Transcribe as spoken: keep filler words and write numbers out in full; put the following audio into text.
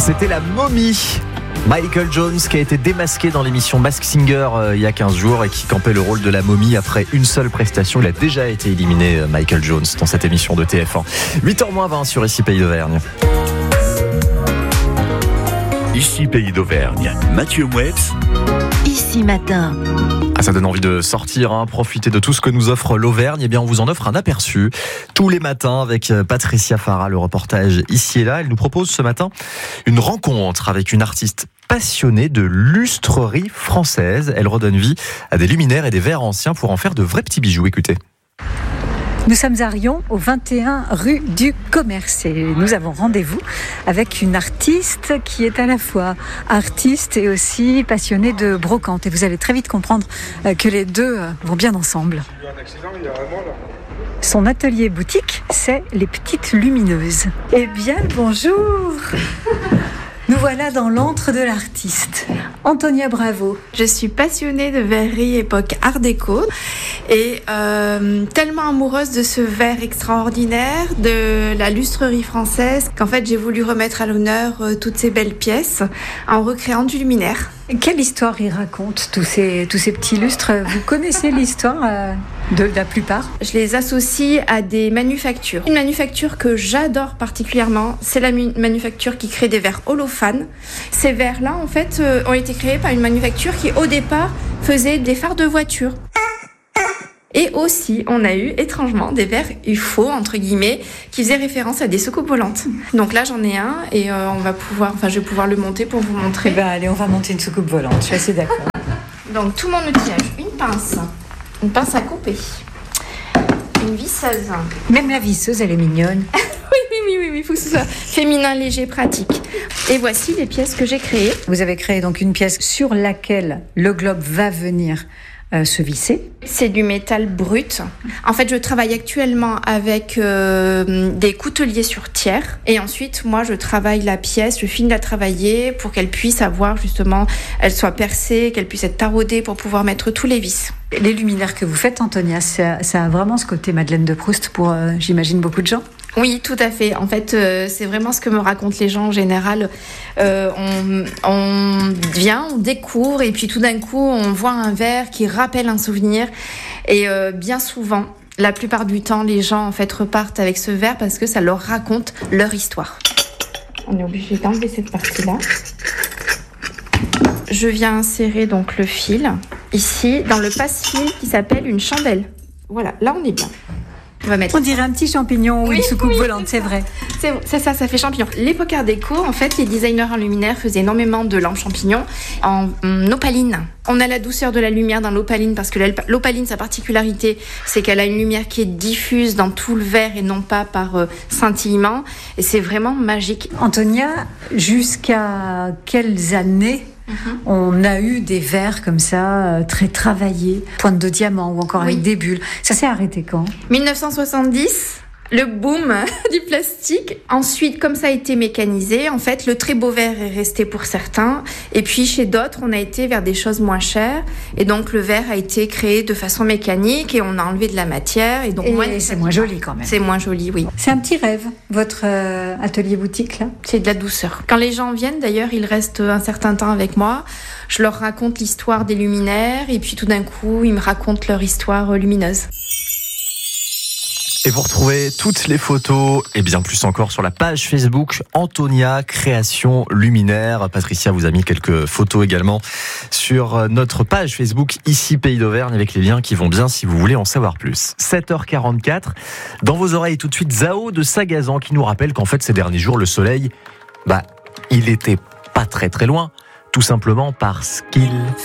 C'était la momie. Michael Jones qui a été démasqué dans l'émission Masked Singer euh, il y a quinze jours et qui campait le rôle de la momie après une seule prestation. Il a déjà été éliminé, euh, Michael Jones, dans cette émission de T F un. huit heures moins vingt sur Ici Pays d'Auvergne. Ici Pays d'Auvergne, Mathieu Mouetz. Ici Matin. Ah, ça donne envie de sortir, hein, profiter de tout ce que nous offre l'Auvergne. Eh bien, on vous en offre un aperçu tous les matins avec Patricia Farah, le reportage Ici et Là. Elle nous propose ce matin une rencontre avec une artiste passionnée de lustrerie française. Elle redonne vie à des luminaires et des verres anciens pour en faire de vrais petits bijoux. Écoutez. Nous sommes à Riom, au vingt et un rue du Commerce, et nous avons rendez-vous avec une artiste qui est à la fois artiste et aussi passionnée de brocante. Et vous allez très vite comprendre que les deux vont bien ensemble. Son atelier boutique, c'est les Petites Lumineuses. Eh bien, bonjour. Nous voilà dans l'antre de l'artiste. Antonia Bravo. Je suis passionnée de verrerie époque art déco et euh, tellement amoureuse de ce verre extraordinaire, de la lustrerie française, qu'en fait j'ai voulu remettre à l'honneur euh, toutes ces belles pièces en recréant du luminaire. Quelle histoire ils racontent, tous ces, tous ces petits lustres? Vous connaissez l'histoire euh, de la plupart? Je les associe à des manufactures. Une manufacture que j'adore particulièrement, c'est la mu- manufacture qui crée des verres holophane. Ces verres-là, en fait, euh, ont été créés par une manufacture qui, au départ, faisait des phares de voiture. Et aussi, on a eu, étrangement, des verres U F O, entre guillemets, qui faisaient référence à des soucoupes volantes. Donc là, j'en ai un et euh, on va pouvoir, enfin, je vais pouvoir le monter pour vous montrer. Eh ben, allez, on va monter une soucoupe volante, je suis assez d'accord. Donc, tout mon outillage, une pince, une pince à couper, une visseuse. Même la visseuse, elle est mignonne. oui, oui, oui, oui, il faut que ce soit féminin, léger, pratique. Et voici les pièces que j'ai créées. Vous avez créé donc une pièce sur laquelle le globe va venir Euh, se visser. C'est du métal brut. En fait, je travaille actuellement avec euh, des couteliers sur tiers. Et ensuite, moi, je travaille la pièce, je finis de la travailler pour qu'elle puisse avoir justement, elle soit percée, qu'elle puisse être taraudée pour pouvoir mettre tous les vis. Les luminaires que vous faites, Antonia, ça, ça a vraiment ce côté Madeleine de Proust pour, euh, j'imagine, beaucoup de gens. Oui, tout à fait. En fait, euh, c'est vraiment ce que me racontent les gens en général. Euh, on, on vient, on découvre, et puis tout d'un coup, on voit un verre qui rappelle un souvenir. Et euh, bien souvent, la plupart du temps, les gens en fait repartent avec ce verre parce que ça leur raconte leur histoire. On est obligé d'enlever cette partie-là. Je viens insérer donc le fil ici dans le passe-fil qui s'appelle une chandelle. Voilà, là on est bien. On va mettre. On dirait un petit champignon ou oui, une soucoupe oui, volante, c'est, c'est vrai. C'est, c'est ça, ça fait champignon. L'époque art déco, en fait, les designers en luminaire faisaient énormément de lampes champignons en, en opaline. On a la douceur de la lumière dans l'opaline parce que l'opaline, sa particularité, c'est qu'elle a une lumière qui est diffuse dans tout le verre et non pas par euh, scintillement. Et c'est vraiment magique. Antonia, jusqu'à quelles années Mm-hmm. on a eu des verres comme ça, euh, très travaillés, pointe de diamant ou encore oui. avec des bulles. Ça s'est arrêté quand ? dix-neuf cent soixante-dix, le boom du plastique. Ensuite, comme ça a été mécanisé, en fait, le très beau verre est resté pour certains. Et puis, chez d'autres, on a été vers des choses moins chères. Et donc, le verre a été créé de façon mécanique et on a enlevé de la matière. Et donc, et moins c'est moins joli quand même. C'est moins joli, oui. C'est un petit rêve, votre euh, atelier boutique, là ? C'est de la douceur. Quand les gens viennent, d'ailleurs, ils restent un certain temps avec moi. Je leur raconte l'histoire des luminaires. Et puis, tout d'un coup, ils me racontent leur histoire lumineuse. Et vous retrouvez toutes les photos et bien plus encore sur la page Facebook Antonia Création Luminaire. Patricia vous a mis quelques photos également sur notre page Facebook Ici Pays d'Auvergne avec les liens qui vont bien si vous voulez en savoir plus. sept heures quarante-quatre, dans vos oreilles tout de suite Zao de Sagazan qui nous rappelle qu'en fait ces derniers jours le soleil, bah, il était pas très très loin, tout simplement parce qu'il